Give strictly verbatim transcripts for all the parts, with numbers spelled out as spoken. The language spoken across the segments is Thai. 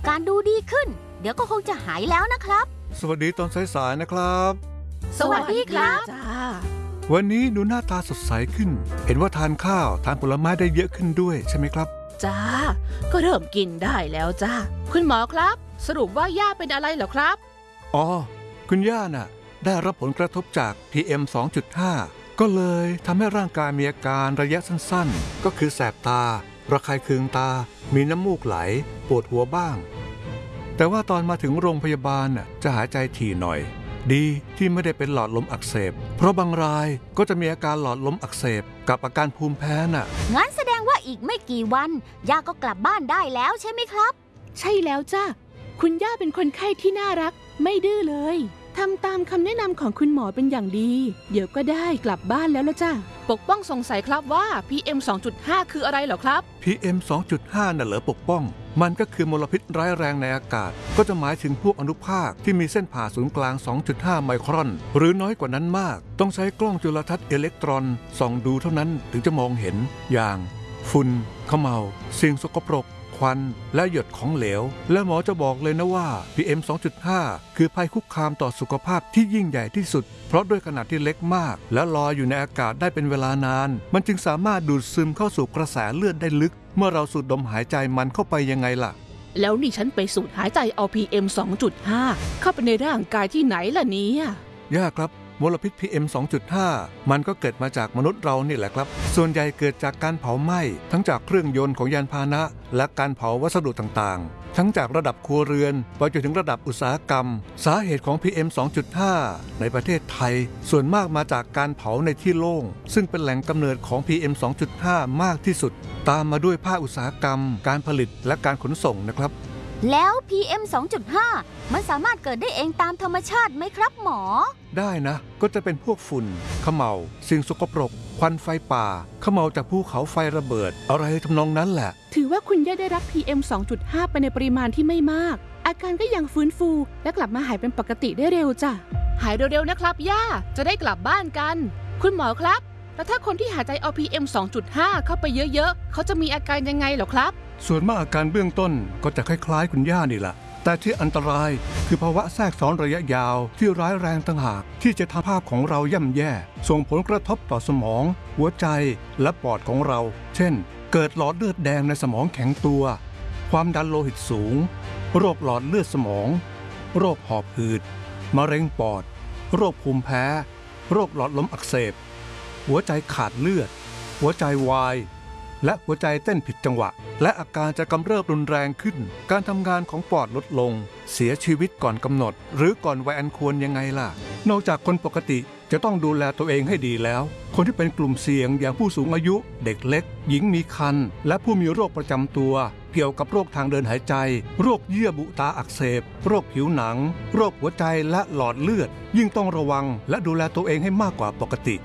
การดูดีขึ้นเดี๋ยวก็คงจะหายแล้วนะครับสวัสดีตอนสายๆนะครับสวัสดีครับจ้าวันนี้ดูหน้าตาสดใสขึ้นเห็นว่าทานข้าวทานผลไม้ได้เยอะขึ้นด้วยใช่ไหมครับจ้าก็เริ่มกินได้แล้วจ้าคุณหมอครับสรุปว่าย่าเป็นอะไรเหรอครับอ๋อคุณย่าน่ะได้รับผลกระทบจาก พี เอ็ม สองจุดห้า ก็เลยทำให้ร่างกายมีอาการระยะสั้นๆก็คือแสบตาระคายเคืองตามีน้ำมูกไหลปวดหัวบ้างแต่ว่าตอนมาถึงโรงพยาบาลน่ะจะหายใจถี่หน่อยดีที่ไม่ได้เป็นหลอดลมอักเสบเพราะบางรายก็จะมีอาการหลอดลมอักเสบกับอาการภูมิแพ้น่ะงั้นแสดงว่าอีกไม่กี่วันย่าก็กลับบ้านได้แล้วใช่ไหมครับใช่แล้วจ้าคุณย่าเป็นคนไข้ที่น่ารักไม่ดื้อเลยทำตามคำแนะนำของคุณหมอเป็นอย่างดีเดี๋ยวก็ได้กลับบ้านแล้วละจ้าปกป้องสงสัยครับว่า พี เอ็ม สองจุดห้า คืออะไรเหรอครับพี เอ็ม สองจุดห้า น่ะเหรอปกป้องมันก็คือมลพิษร้ายแรงในอากาศก็จะหมายถึงพวกอนุภาคที่มีเส้นผ่าศูนย์กลาง สองจุดห้า ไมครอนหรือน้อยกว่านั้นมากต้องใช้กล้องจุลทรรศน์อิเล็กตรอนส่องดูเท่านั้นถึงจะมองเห็นอย่างฝุ่นเขม่าสิ่งสกปรกควันและหยดของเหลวและหมอจะบอกเลยนะว่า พี เอ็ม สองจุดห้า คือภัยคุกคามต่อสุขภาพที่ยิ่งใหญ่ที่สุดเพราะด้วยขนาดที่เล็กมากและลอยอยู่ในอากาศได้เป็นเวลานานมันจึงสามารถดูดซึมเข้าสู่กระแสเลือดได้ลึกเมื่อเราสูดดมหายใจมันเข้าไปยังไงล่ะแล้วนี่ฉันไปสูดหายใจเอา พี เอ็ม สองจุดห้า เข้าไปในร่างกายที่ไหนล่ะเนี่ยย่าครับมลพิษ พี เอ็ม สองจุดห้า มันก็เกิดมาจากมนุษย์เรานี่แหละครับส่วนใหญ่เกิดจากการเผาไหม้ทั้งจากเครื่องยนต์ของยานพาหนะและการเผาวัสดุต่างๆทั้งจากระดับครัวเรือนไปจนถึงระดับอุตสาหกรรมสาเหตุของ พี เอ็ม สองจุดห้า ในประเทศไทยส่วนมากมาจากการเผาในที่โล่งซึ่งเป็นแหล่งกำเนิดของ พี เอ็ม สองจุดห้า มากที่สุดตามมาด้วยภาคอุตสาหกรรมการผลิตและการขนส่งนะครับแล้ว พี เอ็ม สองจุดห้า มันสามารถเกิดได้เองตามธรรมชาติไหมครับหมอได้นะก็จะเป็นพวกฝุ่นเขม่าสิ่งสกปรกควันไฟป่าเขม่าจากภูเขาไฟระเบิดอะไรทำนองนั้นแหละถือว่าคุณย่าได้รับ พี เอ็ม สองจุดห้า ไปในปริมาณที่ไม่มากอาการก็ยังฟื้นฟูและกลับมาหายเป็นปกติได้เร็วจ้ะหายเร็วๆนะครับย่าจะได้กลับบ้านกันคุณหมอครับแล้วถ้าคนที่หายใจเอา พี เอ็ม สองจุดห้า เข้าไปเยอะๆเขาจะมีอาการยังไงเหรอครับส่วนมากอาการเบื้องต้นก็จะคล้ายๆคุณย่านี่แหละแต่ที่อันตรายคือภาวะแทรกซ้อนระยะยาวที่ร้ายแรงต่างหากที่จะทำภาพของเราย่ำแย่ส่งผลกระทบต่อสมองหัวใจและปอดของเราเช่นเกิดหลอดเลือดแดงในสมองแข็งตัวความดันโลหิตสูงโรคหลอดเลือดสมองโรคหอบหืดมะเร็งปอดโรคภูมิแพ้โรคหลอดลมอักเสบหัวใจขาดเลือดหัวใจวายและหัวใจเต้นผิดจังหวะและอาการจะกำเริบรุนแรงขึ้นการทำงานของปอดลดลงเสียชีวิตก่อนกำหนดหรือก่อนวัยอันควรยังไงล่ะนอกจากคนปกติจะต้องดูแลตัวเองให้ดีแล้วคนที่เป็นกลุ่มเสี่ยงอย่างผู้สูงอายุเด็กเล็กหญิงมีครรภ์และผู้มีโรคประจำตัวเกี่ยวกับโรคทางเดินหายใจโรคเยื่อบุตาอักเสบโรคผิวหนังโรคหัวใจและหลอดเลือดยิ่งต้องระวังและดูแลตัวเองให้มากกว่าปกติ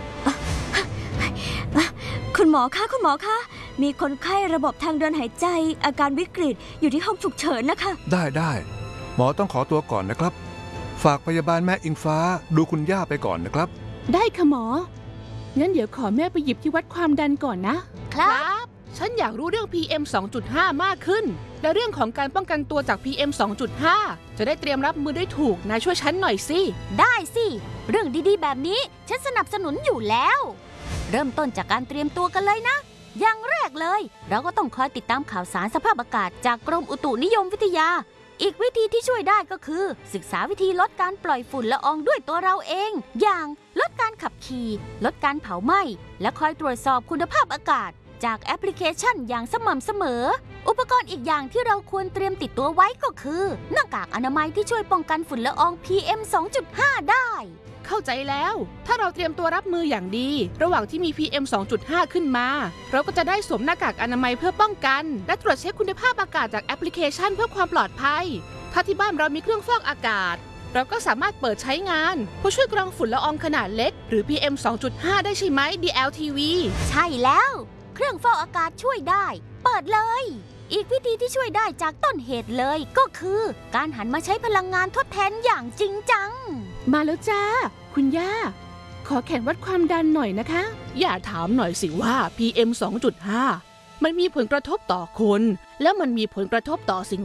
คุณหมอคะคุณหมอคะมีคนไข้ระบบทางเดินหายใจอาการวิกฤตอยู่ที่ห้องฉุกเฉินนะคะได้ได้หมอต้องขอตัวก่อนนะครับฝากพยาบาลแม่อิงฟ้าดูคุณย่าไปก่อนนะครับได้ค่ะหมองั้นเดี๋ยวขอแม่ไปหยิบที่วัดความดันก่อนนะครับฉันอยากรู้เรื่อง พี เอ็ม สองจุดห้า มากขึ้นและเรื่องของการป้องกันตัวจาก พี เอ็ม สองจุดห้า จะได้เตรียมรับมือได้ถูกนายช่วยฉันหน่อยสิได้สิเรื่องดีๆแบบนี้ฉันสนับสนุนอยู่แล้วเริ่มต้นจากการเตรียมตัวกันเลยนะอย่างแรกเลยเราก็ต้องคอยติดตามข่าวสารสภาพอากาศจากกรมอุตุนิยมวิทยาอีกวิธีที่ช่วยได้ก็คือศึกษาวิธีลดการปล่อยฝุ่นละอองด้วยตัวเราเองอย่างลดการขับขี่ลดการเผาไหม้และคอยตรวจสอบคุณภาพอากาศจากแอปพลิเคชันอย่างสม่ำเสมออุปกรณ์อีกอย่างที่เราควรเตรียมติดตัวไว้ก็คือหน้ากากอนามัยที่ช่วยป้องกันฝุ่นละออง พี เอ็ม สองจุดห้า ได้เข้าใจแล้วถ้าเราเตรียมตัวรับมืออย่างดีระหว่างที่มี พี เอ็ม สองจุดห้า ขึ้นมาเราก็จะได้สวมหน้ากากอนามัยเพื่อป้องกันและตรวจเช็คคุณภาพอากาศจากแอปพลิเคชันเพื่อความปลอดภัยถ้าที่บ้านเรามีเครื่องฟอกอากาศเราก็สามารถเปิดใช้งานเพื่อช่วยกรองฝุ่นละอองขนาดเล็กหรือ พี เอ็ม สองจุดห้า ได้ใช่ไหม ดี แอล ที วีใช่แล้วเครื่องฟอกอากาศช่วยได้เปิดเลยอีกวิธีที่ช่วยได้จากต้นเหตุเลยก็คือการหันมาใช้พลังงานทดแทนอย่างจริงจังมาแล้วจ้าคุณย่าขอแข่งวัดความดันหน่อยนะคะอย่าถามหน่อยสิว่า พี เอ็ม สองจุดห้า มันมีผลกระทบต่อคนและมันมีผลกระทบต่อสิ่ง